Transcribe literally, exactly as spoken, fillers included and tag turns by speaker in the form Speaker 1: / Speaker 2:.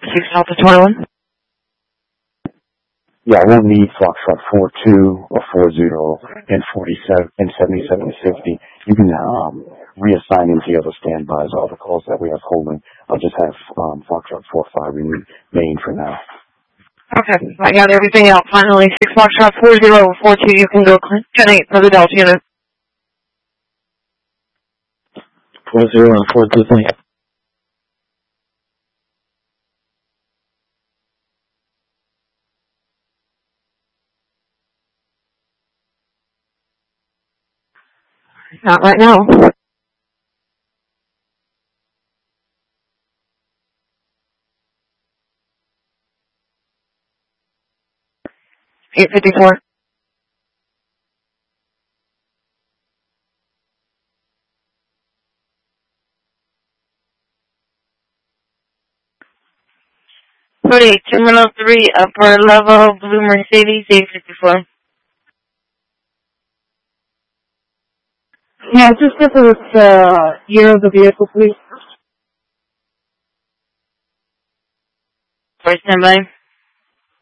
Speaker 1: six Alpha twenty-one.
Speaker 2: Yeah, I won't need Foxtrot four two or four zero and forty-seven and seventy-seven fifty. You can um, reassign into the other standbys all the calls that we have holding. I'll just have um, Foxtrot four five remain for now.
Speaker 1: Okay, I got everything out finally. six Foxtrot four zero four two, you can go ten eight for the Delta unit.
Speaker 3: four zero and four two, thank you.
Speaker 1: Not right now. eight fifty-four. forty-eight, Terminal three, upper level, Blue Mercedes, eight fifty-four.
Speaker 4: Yeah, just get to this uh, year of the vehicle, please.
Speaker 1: For standby.